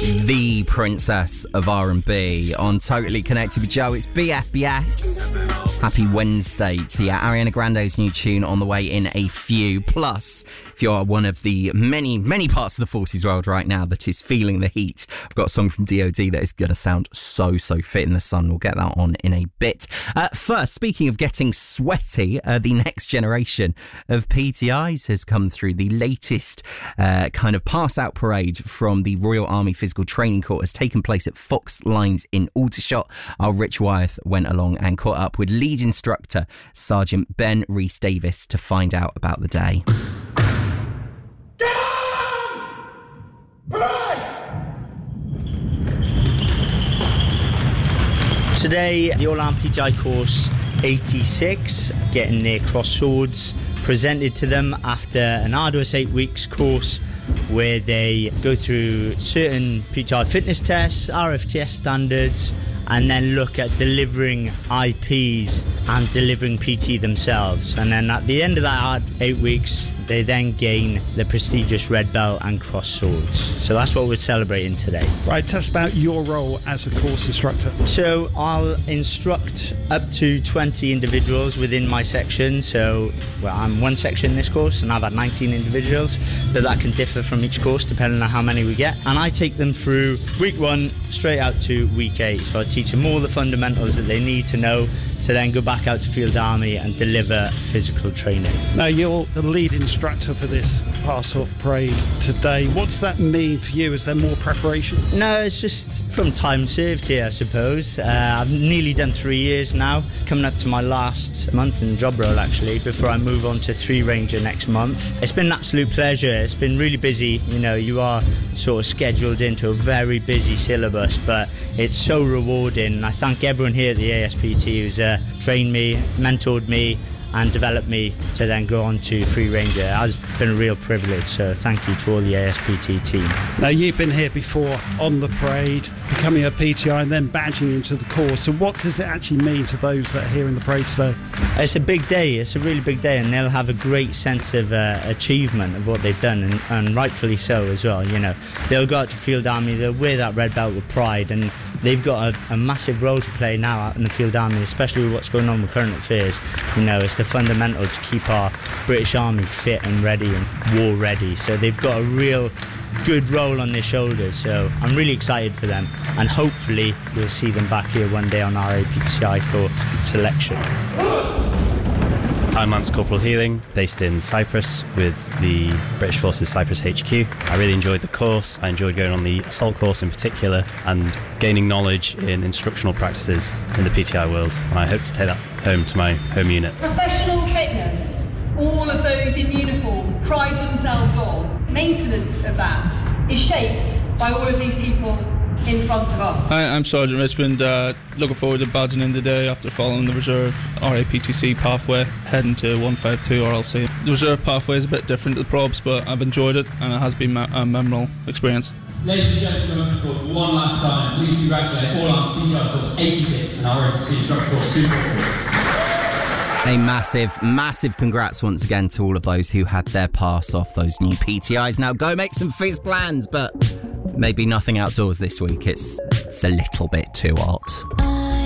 The princess of R&B on Totally Connected with Joe. It's BFBS. Happy Wednesday to you. Ariana Grande's new tune on the way in a few. Plus, if you are one of the many, many parts of the Forces world right now that is feeling the heat, I've got a song from DOD that is going to sound so fit in the sun. We'll get that on in a bit. First, speaking of getting sweaty, the next generation of PTIs has come through. The latest kind of pass-out parade from the Royal Army Physical Training Court has taken place at Fox Lines in Aldershot. Our Rich Wyeth went along and caught up with lead instructor Sergeant Ben Rees-Davis to find out about the day. Today, the All-Arm PTI course 86, getting their cross swords presented to them after an arduous 8 weeks course where they go through certain PTI fitness tests, RFTS standards, and then look at delivering IPs and delivering PT themselves. And then at the end of that 8 weeks, they then gain the prestigious red belt and cross swords. So that's what we're celebrating today. Right, tell us about your role as a course instructor. So I'll instruct up to 20 individuals within my section. So I'm one section in this course and I've had 19 individuals, but that can differ from each course depending on how many we get. And I take them through week 1 straight out to week 8. So I teach them all the fundamentals that they need to know to then go back out to Field Army and deliver physical training. Now, you're the lead instructor for this pass-off parade today. What's that mean for you? Is there more preparation? No, it's just from time served here, I suppose. I've nearly done 3 years now, coming up to my last month in the job role, actually, before I move on to 3 Ranger next month. It's been an absolute pleasure. It's been really busy. You know, you are sort of scheduled into a very busy syllabus, but it's so rewarding. I thank everyone here at the ASPT who's trained me, mentored me and developed me to then go on to Free Ranger. It has been a real privilege, so thank you to all the ASPT team. Now, you've been here before on the parade, becoming a PTI and then badging into the course. So what does it actually mean to those that are here in the parade today? It's a big day, it's a really big day, and they'll have a great sense of achievement of what they've done, and rightfully so as well. You know, they'll go out to Field Army, they'll wear that red belt with pride, and they've got a massive role to play now out in the Field Army, especially with what's going on with current affairs. You know, it's the fundamental to keep our British Army fit and ready and war ready. So they've got a real good role on their shoulders. So I'm really excited for them, and hopefully we'll see them back here one day on our APTI for selection. I'm Lance Corporal Healing, based in Cyprus with the British Forces Cyprus HQ. I really enjoyed the course. I enjoyed going on the assault course in particular and gaining knowledge in instructional practices in the PTI world. And I hope to take that home to my home unit. Professional fitness, all of those in uniform pride themselves on. Maintenance of that is shaped by all of these people in front of us. Hi, I'm Sergeant Richmond, looking forward to badging in today after following the reserve RAPTC pathway, heading to 152 RLC. The reserve pathway is a bit different to the probs, but I've enjoyed it and it has been a memorable experience. Ladies and gentlemen, for one last time, please congratulate all our PTI course 86 and our RAPTC instructor course 244. A massive congrats once again to all of those who had their pass off, those new PTIs. Now go make some fizz plans, but maybe nothing outdoors this week. It's a little bit too hot.